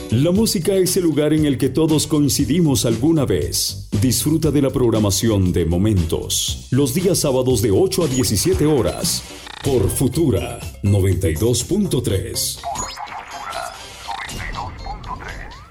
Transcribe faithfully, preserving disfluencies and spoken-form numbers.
La música es el lugar en el que todos coincidimos alguna vez. Disfruta de la programación de Momentos, los días sábados de ocho a diecisiete horas, por Futura noventa y dos punto tres.